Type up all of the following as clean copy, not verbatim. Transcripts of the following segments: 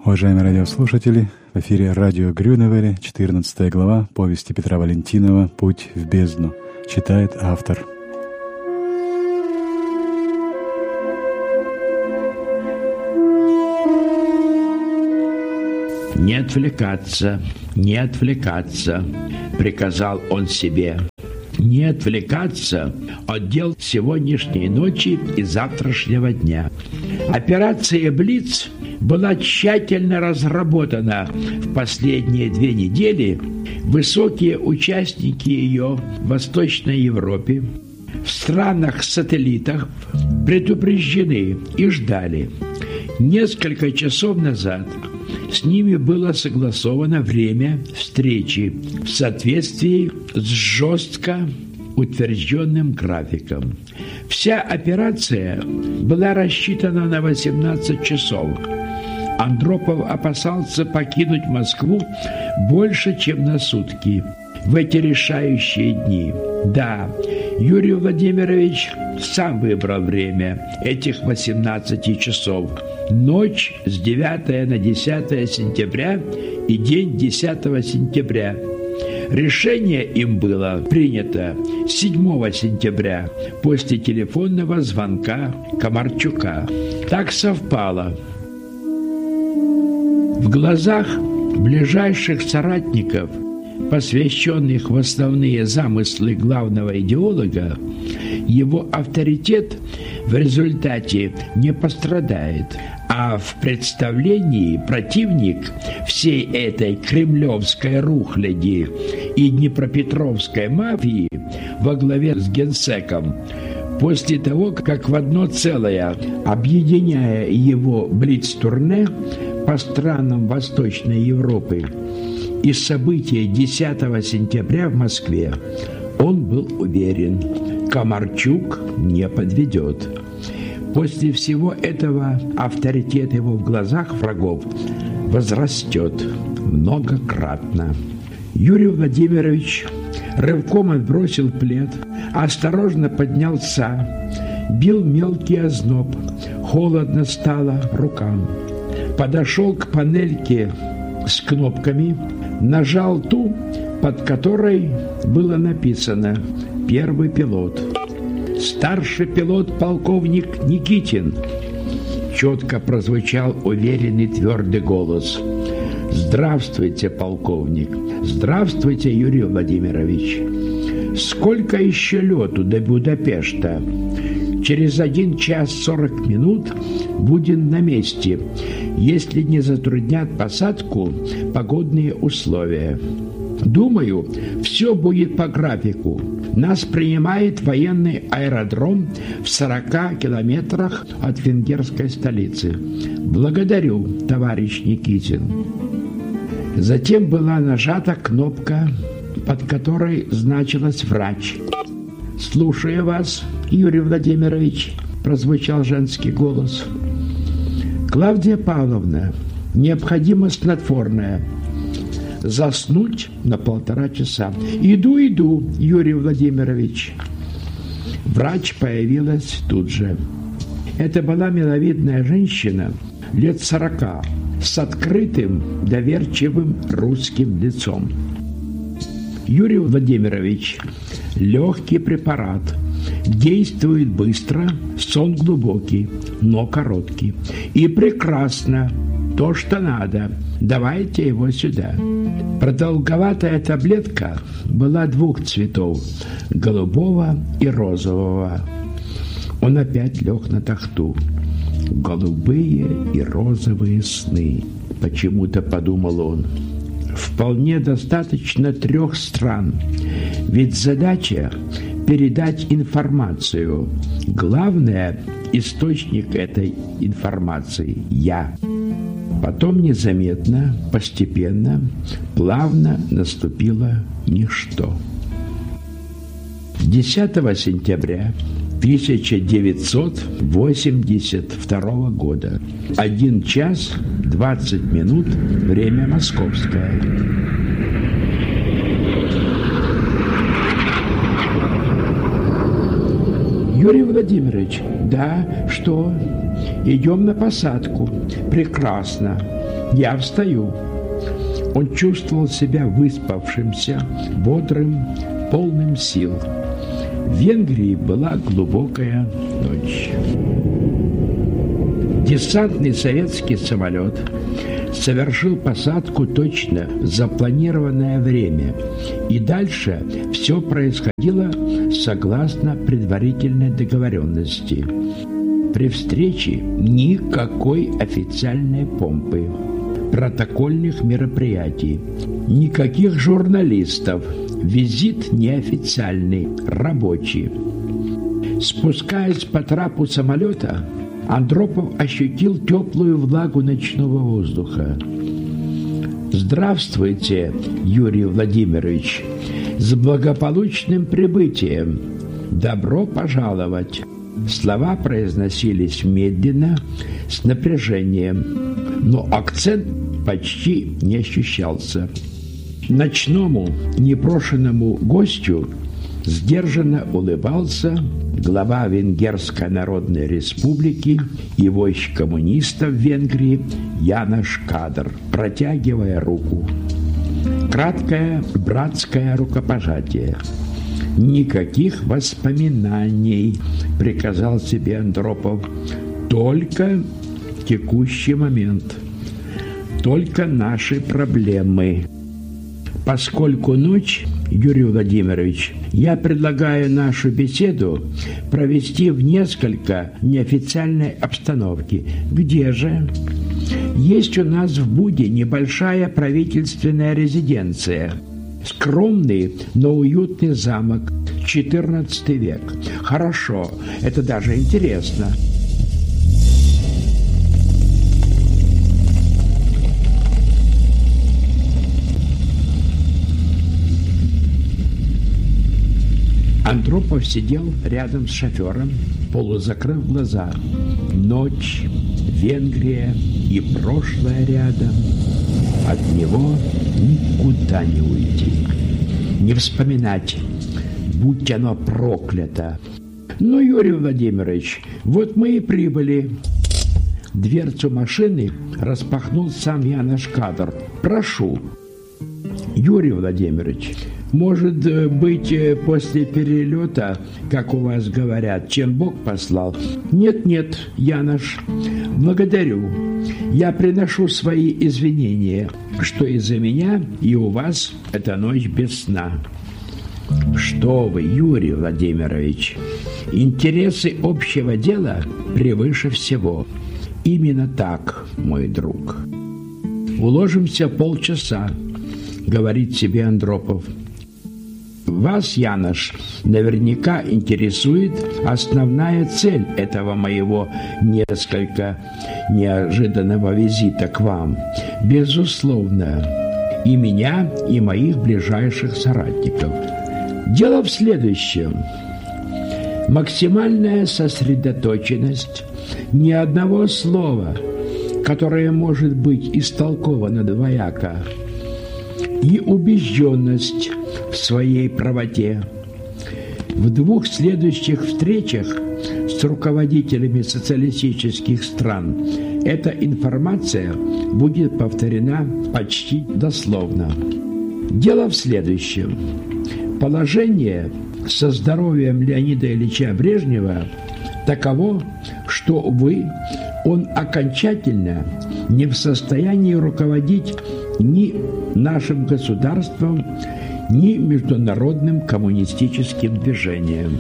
Уважаемые радиослушатели, в эфире радио Грюневели, 14 глава повести Петра Валентинова «Путь в бездну». Читает автор. «Не отвлекаться, не отвлекаться», — приказал он себе. «Не отвлекаться от дел сегодняшней ночи и завтрашнего дня». Операция «Блиц» была тщательно разработана в последние 2 недели. Высокие участники ее в Восточной Европе, в странах-сателлитах предупреждены и ждали. Несколько часов назад с ними было согласовано время встречи в соответствии с жестко утвержденным графиком. Вся операция была рассчитана на 18 часов. Андропов опасался покинуть Москву больше, чем на сутки в эти решающие дни. Да, Юрий Владимирович сам выбрал время этих 18 часов. Ночь с 9 на 10 сентября и день 10 сентября. Решение им было принято 7 сентября после телефонного звонка Комарчука. Так совпало. В глазах ближайших соратников, посвященных в основные замыслы главного идеолога, его авторитет в результате не пострадает, а в представлении противник всей этой кремлевской рухляди и днепропетровской мафии во главе с генсеком, после того, как в одно целое, объединяя его блиц-турне по странам Восточной Европы и события 10 сентября в Москве, он был уверен, Комарчук не подведет. После всего этого авторитет его в глазах врагов возрастет многократно. Юрий Владимирович рывком отбросил плед, осторожно поднялся, бил мелкий озноб, холодно стало рукам. Подошел к панельке с кнопками, нажал ту, под которой было написано «Первый пилот». «Старший пилот полковник Никитин», четко прозвучал уверенный твердый голос. «Здравствуйте, полковник». «Здравствуйте, Юрий Владимирович». «Сколько еще лету до Будапешта?» «Через 1 час 40 минут будем на месте, если не затруднят посадку погодные условия. Думаю, все будет по графику. Нас принимает военный аэродром в 40 километрах от венгерской столицы. Благодарю, товарищ Никитин». Затем была нажата кнопка, под которой значилось «Врач». «Слушаю вас, Юрий Владимирович», – прозвучал женский голос. «Клавдия Павловна, необходимо снотворное. Заснуть на 1,5 часа. Иду, Юрий Владимирович». Врач появилась тут же. Это была миловидная женщина лет 40 с открытым, доверчивым русским лицом. «Юрий Владимирович, легкий препарат. Действует быстро, сон глубокий, но короткий. И прекрасно. То, что надо. Давайте его сюда». Продолговатая таблетка была 2 цветов – голубого и розового. Он опять лег на тахту. «Голубые и розовые сны», – почему-то подумал он. «Вполне достаточно 3 стран, ведь задача – передать информацию. Главное – источник этой информации – я». Потом незаметно, постепенно, плавно наступило ничто. 10 сентября 1982 года. 1 час 20 минут, время московское. Юрий Владимирович, да, что? Идем на посадку. Прекрасно. Я встаю. Он чувствовал себя выспавшимся, бодрым, полным сил. В Венгрии была глубокая ночь. Десантный советский самолет совершил посадку точно в запланированное время, и дальше все происходило согласно предварительной договоренности. При встрече никакой официальной помпы, протокольных мероприятий, никаких журналистов, визит неофициальный, рабочий. Спускаясь по трапу самолета, Андропов ощутил теплую влагу ночного воздуха. «Здравствуйте, Юрий Владимирович! С благополучным прибытием! Добро пожаловать!» Слова произносились медленно, с напряжением, но акцент почти не ощущался. Ночному непрошенному гостю сдержанно улыбался глава Венгерской Народной Республики и вождь коммунистов в Венгрии Янош Кадр, протягивая руку. Краткое братское рукопожатие. «Никаких воспоминаний», — приказал себе Андропов. «Только текущий момент, только наши проблемы. Поскольку ночь, Юрий Владимирович, я предлагаю нашу беседу провести в несколько неофициальной обстановке. Где же? Есть у нас в Буде небольшая правительственная резиденция. Скромный, но уютный замок, XIV век. Хорошо, это даже интересно». Андропов сидел рядом с шофером, полузакрыв глаза. Ночь, Венгрия и прошлое рядом. От него никуда не уйти, не вспоминать, будь оно проклято. «Ну, Юрий Владимирович, вот мы и прибыли». Дверцу машины распахнул сам Янош Кадр. «Прошу». «Юрий Владимирович, может быть, после перелета, как у вас говорят, чем Бог послал?» «Нет, Янош, благодарю. Я приношу свои извинения, что из-за меня и у вас эта ночь без сна». «Что вы, Юрий Владимирович, интересы общего дела превыше всего. Именно так, мой друг. Уложимся полчаса», — говорит себе Андропов. «Вас, Янош, наверняка интересует основная цель этого моего несколько неожиданного визита к вам. Безусловно, и меня, и моих ближайших соратников. Дело в следующем. Максимальная сосредоточенность, ни одного слова, которое может быть истолковано двояко, и убежденность в своей правоте. В двух следующих встречах с руководителями социалистических стран эта информация будет повторена почти дословно. Дело в следующем. Положение со здоровьем Леонида Ильича Брежнева таково, что, увы, он окончательно не в состоянии руководить ни нашим государством, ни международным коммунистическим движением.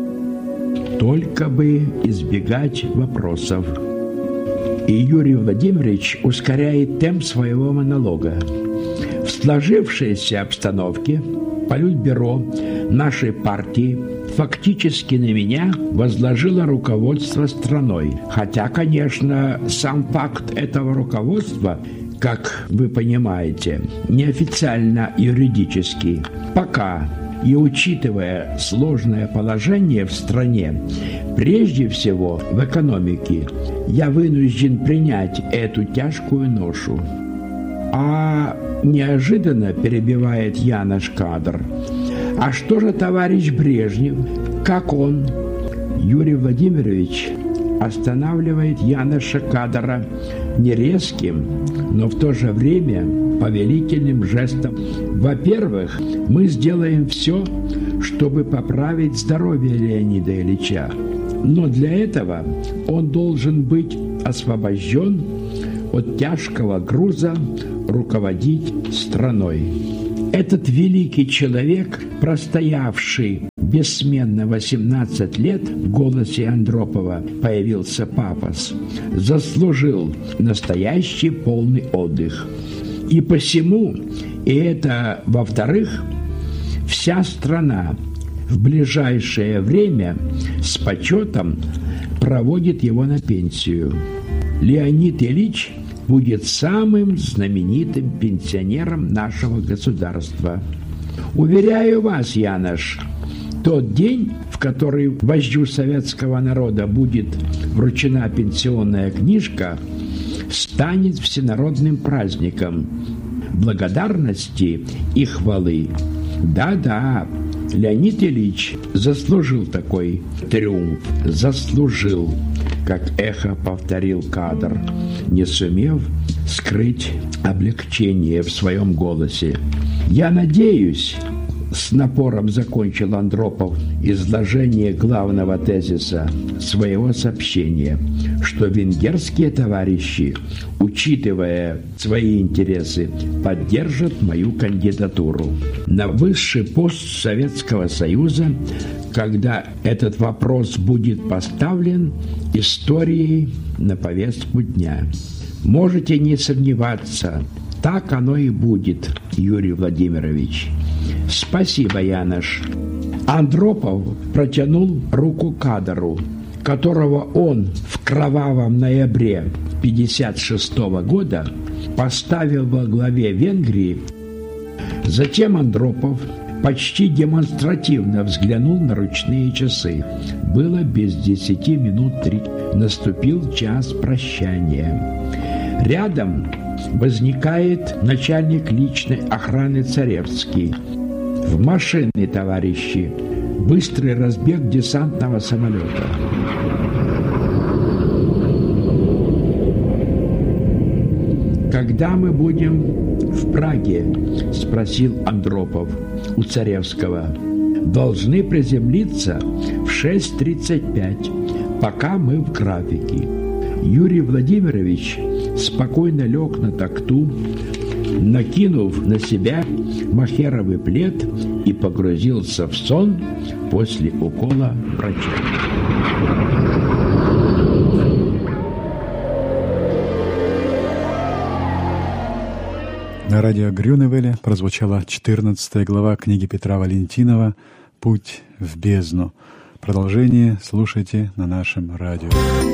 Только бы избегать вопросов. И Юрий Владимирович ускоряет темп своего монолога. В сложившейся обстановке Политбюро нашей партии фактически на меня возложило руководство страной. Хотя, конечно, сам факт этого руководства, как вы понимаете, неофициально юридически. Пока, и учитывая сложное положение в стране, прежде всего в экономике, я вынужден принять эту тяжкую ношу. А неожиданно перебивает Янош Кадр. А что же товарищ Брежнев? Как он? Юрий Владимирович останавливает Яноша Кадра не резким, но в то же время повелительным жестом. Во-первых, мы сделаем все, чтобы поправить здоровье Леонида Ильича. Но для этого он должен быть освобожден от тяжкого груза руководить страной. Этот великий человек, простоявший бессменно 18 лет, в голосе Андропова появился пафос, заслужил настоящий полный отдых. И посему, и это во-вторых, вся страна в ближайшее время с почетом проводит его на пенсию. Леонид Ильич будет самым знаменитым пенсионером нашего государства. Уверяю вас, Янош, тот день, в который вождю советского народа будет вручена пенсионная книжка, станет всенародным праздником благодарности и хвалы. Да-да, Леонид Ильич заслужил такой триумф, заслужил, как эхо повторил кадр, не сумев скрыть облегчение в своем голосе. «Я надеюсь», — с напором закончил Андропов изложение главного тезиса своего сообщения, что венгерские товарищи, учитывая свои интересы, поддержат мою кандидатуру на высший пост Советского Союза, когда этот вопрос будет поставлен историей на повестку дня. Можете не сомневаться, так оно и будет, Юрий Владимирович. Спасибо, Янош. Андропов протянул руку кадру, которого он в кровавом ноябре 1956 года поставил во главе Венгрии. Затем Андропов почти демонстративно взглянул на ручные часы. Было без 10 минут 3. Наступил час прощания. Рядом возникает начальник личной охраны Царевский. В машины, товарищи. Быстрый разбег десантного самолета. «Когда мы будем в Праге?» – спросил Андропов у Царевского. «Должны приземлиться в 6:35, пока мы в графике». Юрий Владимирович спокойно лег на тахту, накинув на себя мохеровый плед, и погрузился в сон после укола врача. На радио Грюневеле прозвучала 14 глава книги Петра Валентинова «Путь в бездну». Продолжение слушайте на нашем радио.